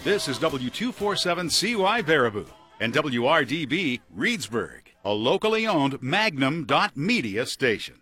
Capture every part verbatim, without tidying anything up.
This is W two forty-seven C Y Baraboo and W R D B Reedsburg, a locally owned Magnum dot media station.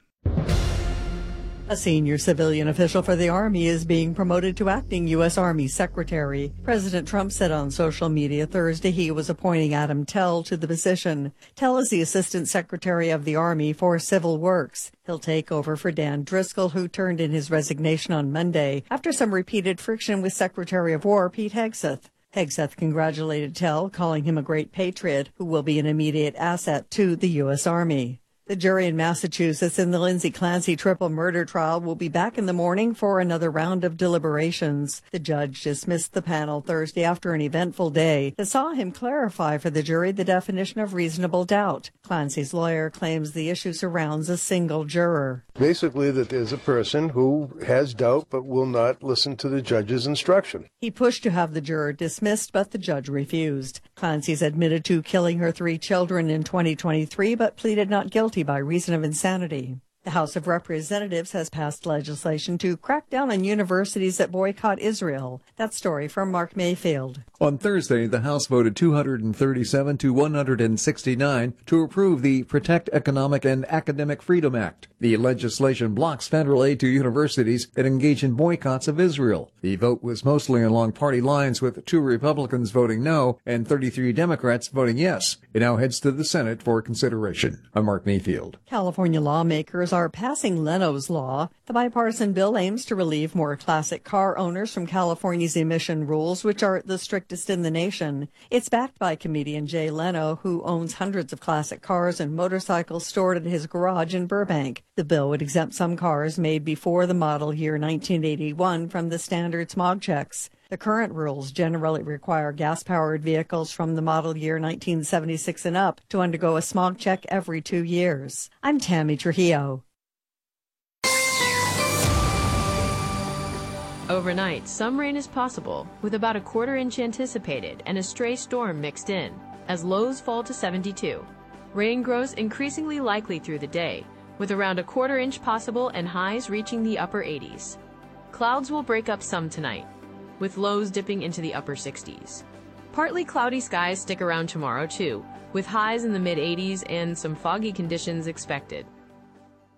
A senior civilian official for the Army is being promoted to acting U S. Army Secretary. President Trump said on social media Thursday he was appointing Adam Tell to the position. Tell is the Assistant Secretary of the Army for Civil Works. He'll take over for Dan Driscoll, who turned in his resignation on Monday after some repeated friction with Secretary of War Pete Hegseth. Hegseth congratulated Tell, calling him a great patriot who will be an immediate asset to the U S. Army. The jury in Massachusetts in the Lindsay Clancy triple murder trial will be back in the morning for another round of deliberations. The judge dismissed the panel Thursday after an eventful day that saw him clarify for the jury the definition of reasonable doubt. Clancy's lawyer claims the issue surrounds a single juror. Basically, that there's a person who has doubt but will not listen to the judge's instruction. He pushed to have the juror dismissed, but the judge refused. Clancy's admitted to killing her three children in twenty twenty-three, but pleaded not guilty by reason of insanity. The House of Representatives has passed legislation to crack down on universities that boycott Israel. That story from Mark Mayfield. On Thursday, the House voted two hundred thirty-seven to one hundred sixty-nine to approve the Protect Economic and Academic Freedom Act. The legislation blocks federal aid to universities that engage in boycotts of Israel. The vote was mostly along party lines, with two Republicans voting no and thirty-three Democrats voting yes. It now heads to the Senate for consideration. I'm Mark Mayfield. California lawmakers are passing Leno's Law. The bipartisan bill aims to relieve more classic car owners from California's emission rules, which are the strictest in the nation. It's backed by comedian Jay Leno, who owns hundreds of classic cars and motorcycles stored in his garage in Burbank. The bill would exempt some cars made before the model year nineteen eighty-one from the standard smog checks. The current rules generally require gas-powered vehicles from the model year nineteen seventy-six and up to undergo a smog check every two years. I'm Tammy Trujillo. Overnight, some rain is possible, with about a quarter inch anticipated and a stray storm mixed in, as lows fall to seventy-two. Rain grows increasingly likely through the day, with around a quarter inch possible and highs reaching the upper eighties. Clouds will break up some tonight, with lows dipping into the upper sixties. Partly cloudy skies stick around tomorrow too, with highs in the mid eighties and some foggy conditions expected.